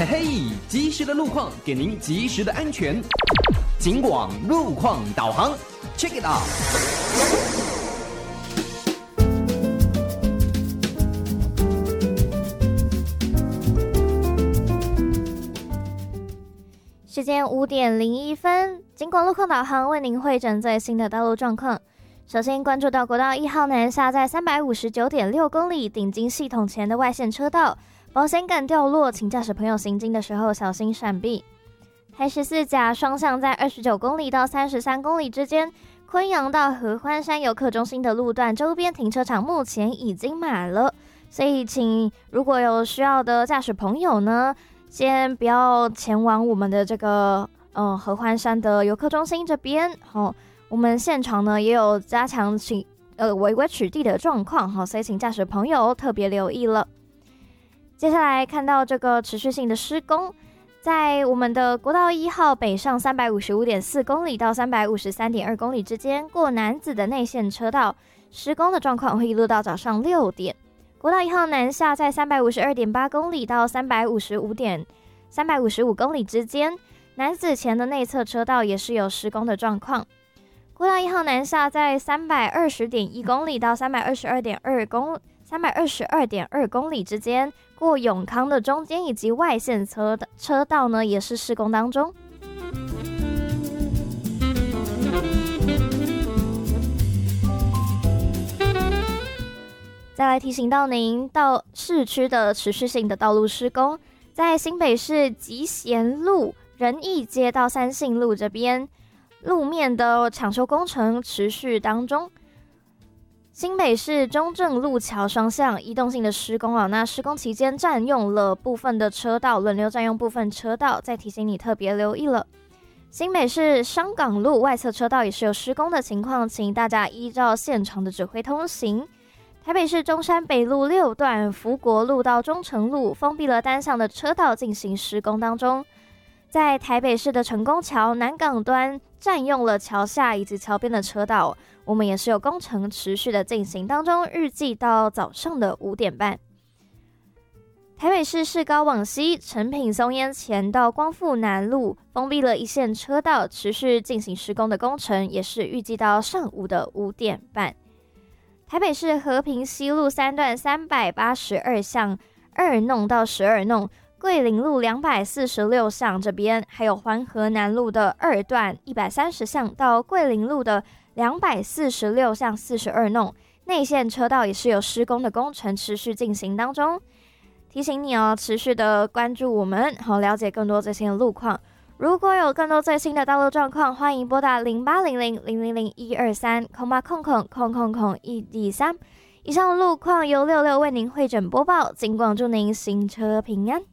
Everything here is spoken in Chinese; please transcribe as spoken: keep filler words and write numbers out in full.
嘿嘿，及时的路况给您及时的安全。警广路况导航 ，check it out。 时间五点零一分，警广路况导航为您汇整最新的道路状况。首先关注到国道一号南下在三百五十九点六公里顶金系统前的外线车道，保险杆掉落，请驾驶朋友行经的时候小心闪避。台十四甲双向在二十九公里到三十三公里之间，昆阳到合欢山游客中心的路段周边停车场目前已经满了，所以请如果有需要的驾驶朋友呢，先不要前往我们的这个呃合欢山的游客中心这边。好、哦，我们现场呢也有加强请呃违规取缔的状况哈，所以请驾驶朋友特别留意了。接下来看到这个持续性的施工，在我们的国道一号北上三百五十五点四公里到三百五十三点二公里之间，过南子的内线车道施工的状况会一路到早上六点。国道一号南下在三百五十二点八公里到三百五十五点三百五十五公里之间，南子前的内侧车道也是有施工的状况。国道一号南下在三百二十点一公里到三百二十二点二公三百二十二点二公里之间，过永康的中间以及外线车的车道呢也是施工当中。再来提醒到您，到市区的持续性的道路施工，在新北市集贤路仁义街到三信路这边路面的抢修工程持续当中。新北市中正路桥双向移动性的施工啊，那施工期间占用了部分的车道，轮流占用部分车道，再提醒你特别留意了。新北市商港路外侧车道也是有施工的情况，请大家依照现场的指挥通行。台北市中山北路六段福国路到中城路封闭了单向的车道进行施工当中。在台北市的成功桥南港端占用了桥下以及桥边的车道，我们也是有工程持续的进行当中，预计到早上的五点半。台北市市高往西诚品松烟前到光复南路封闭了一线车道，持续进行施工的工程，也是预计到上午的五点半。台北市和平西路三段三百八十二巷二弄到十二弄，桂林路两百四十六巷这边，还有环河南路的二段一百三十巷到桂林路的两百四十六巷四十二弄，内线车道也是有施工的工程持续进行当中。提醒你哦，持续的关注我们，好了解更多最新的路况。如果有更多最新的道路状况，欢迎拨打零八零零零零零一二三空八空空空空空一二三。以上路况由六六为您汇整播报，尽管祝您行车平安。